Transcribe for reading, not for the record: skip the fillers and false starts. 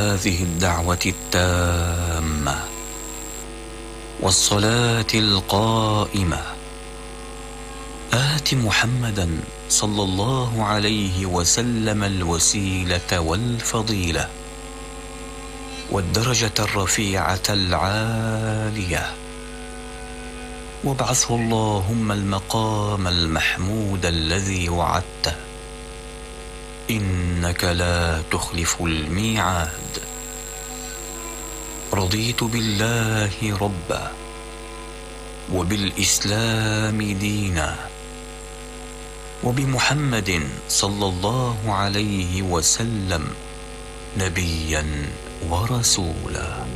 هذه الدعوة التامة والصلاة القائمة آت محمدا صلى الله عليه وسلم الوسيلة والفضيلة والدرجة الرفيعة العالية، وابعثه اللهم المقام المحمود الذي وعدته، إنك لا تخلف الميعاد. رضيت بالله ربا وبالإسلام دينا وبمحمد صلى الله عليه وسلم نبيا ورسولا.